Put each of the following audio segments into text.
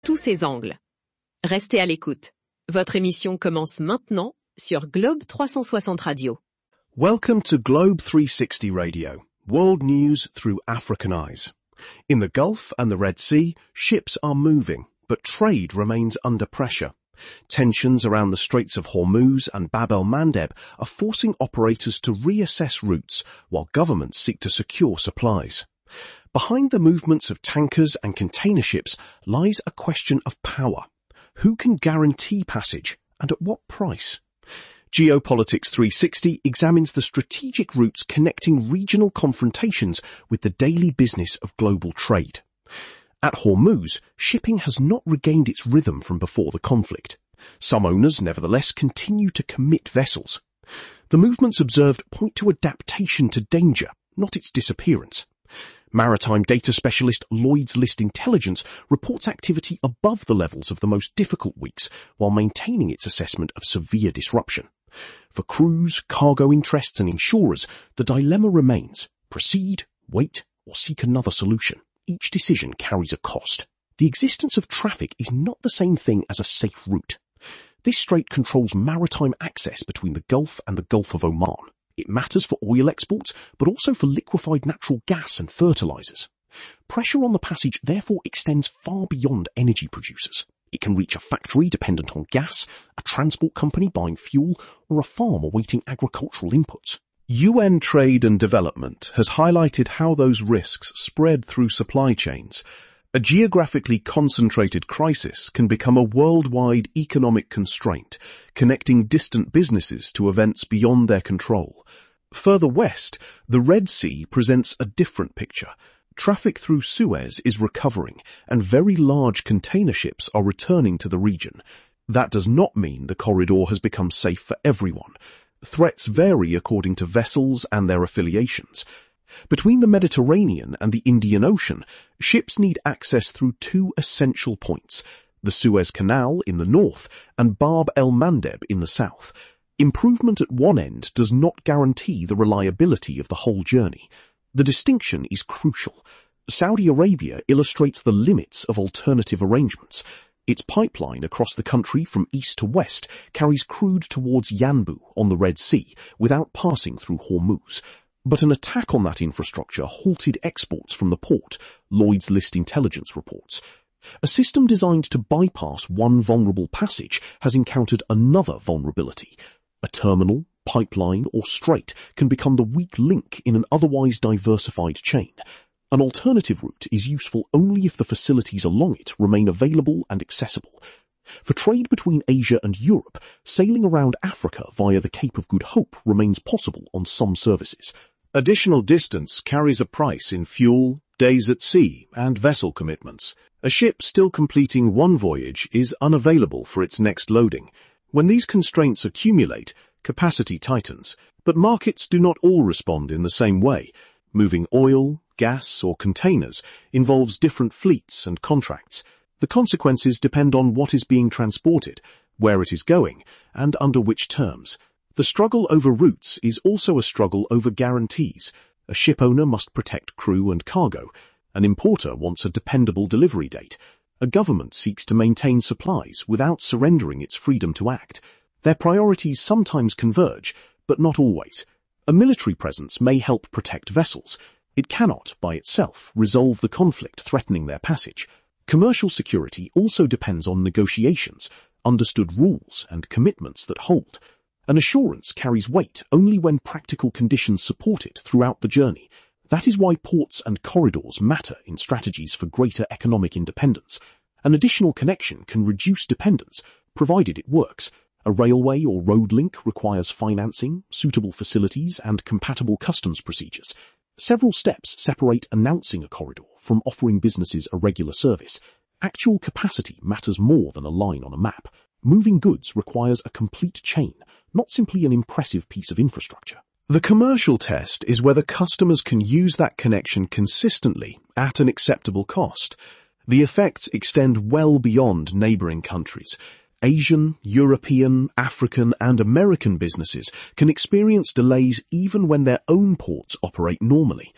tous ses angles. Restez à l'écoute. Votre émission commence maintenant sur Globe 360 Radio. Welcome to Globe 360 Radio, world news through African eyes. In the Gulf and the Red Sea, ships are moving, but trade remains under pressure. Tensions around the Straits of Hormuz and Bab el-Mandeb are forcing operators to reassess routes while governments seek to secure supplies. Behind the movements of tankers and container ships lies a question of power. Who can guarantee passage, and at what price? Geopolitics 360 examines the strategic routes connecting regional confrontations with the daily business of global trade. At Hormuz, shipping has not regained its rhythm from before the conflict. Some owners, nevertheless, continue to commit vessels. The movements observed point to adaptation to danger, not its disappearance. Maritime data specialist Lloyd's List Intelligence reports activity above the levels of the most difficult weeks while maintaining its assessment of severe disruption. For crews, cargo interests and insurers, the dilemma remains: proceed, wait, or seek another solution. Each decision carries a cost. The existence of traffic is not the same thing as a safe route. This strait controls maritime access between the Gulf and the Gulf of Oman. It matters for oil exports, but also for liquefied natural gas and fertilizers. Pressure on the passage therefore extends far beyond energy producers. It can reach a factory dependent on gas, a transport company buying fuel, or a farm awaiting agricultural inputs. UN Trade and Development has highlighted how those risks spread through supply chains. A geographically concentrated crisis can become a worldwide economic constraint, connecting distant businesses to events beyond their control. Further west, the Red Sea presents a different picture. Traffic through Suez is recovering, and very large container ships are returning to the region. That does not mean the corridor has become safe for everyone. Threats vary according to vessels and their affiliations. Between the Mediterranean and the Indian Ocean, ships need access through two essential points: the Suez Canal in the north and Bab el-Mandeb in the south. Improvement at one end does not guarantee the reliability of the whole journey. The distinction is crucial. Saudi Arabia illustrates the limits of alternative arrangements. Its pipeline across the country from east to west carries crude towards Yanbu on the Red Sea without passing through Hormuz. But an attack on that infrastructure halted exports from the port, Lloyd's List Intelligence reports. A system designed to bypass one vulnerable passage has encountered another vulnerability. A terminal, pipeline, or strait can become the weak link in an otherwise diversified chain. An alternative route is useful only if the facilities along it remain available and accessible. For trade between Asia and Europe, sailing around Africa via the Cape of Good Hope remains possible on some services. Additional distance carries a price in fuel, days at sea, and vessel commitments. A ship still completing one voyage is unavailable for its next loading. When these constraints accumulate, capacity tightens. But markets do not all respond in the same way. Moving oil, gas, or containers involves different fleets and contracts. The consequences depend on what is being transported, where it is going, and under which terms. The struggle over routes is also a struggle over guarantees. A ship owner must protect crew and cargo. An importer wants a dependable delivery date. A government seeks to maintain supplies without surrendering its freedom to act. Their priorities sometimes converge, but not always. A military presence may help protect vessels. It cannot, by itself, resolve the conflict threatening their passage. Commercial security also depends on negotiations, understood rules, and commitments that hold. An assurance carries weight only when practical conditions support it throughout the journey. That is why ports and corridors matter in strategies for greater economic independence. An additional connection can reduce dependence, provided it works. A railway or road link requires financing, suitable facilities, and compatible customs procedures. Several steps separate announcing a corridor from offering businesses a regular service. Actual capacity matters more than a line on a map. Moving goods requires a complete chain, not simply an impressive piece of infrastructure. The commercial test is whether customers can use that connection consistently at an acceptable cost. The effects extend well beyond neighboring countries. Asian, European, African, and American businesses can experience delays even when their own ports operate normally.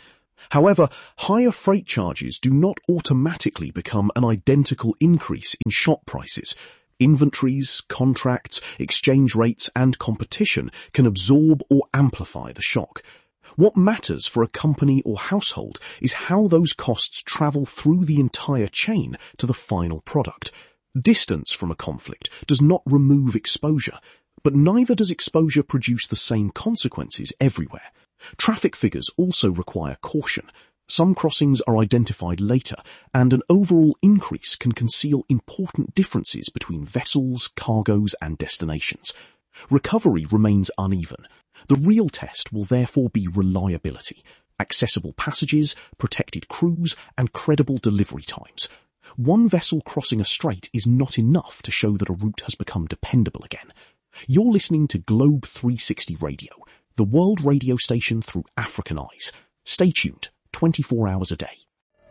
However, higher freight charges do not automatically become an identical increase in shop prices. Inventories, contracts, exchange rates, and competition can absorb or amplify the shock. What matters for a company or household is how those costs travel through the entire chain to the final product. Distance from a conflict does not remove exposure, but neither does exposure produce the same consequences everywhere. Traffic figures also require caution. Some crossings are identified later, and an overall increase can conceal important differences between vessels, cargoes, and destinations. Recovery remains uneven. The real test will therefore be reliability, accessible passages, protected crews, and credible delivery times. One vessel crossing a strait is not enough to show that a route has become dependable again. You're listening to Globe 360 Radio, the world radio station through African eyes. Stay tuned, 24 hours a day.